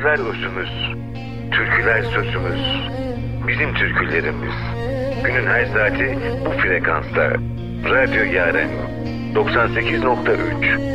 Sözler özümüz, türküler sözümüz, bizim türkülerimiz. Günün her saati bu frekansta. Radyo Yaren 98.3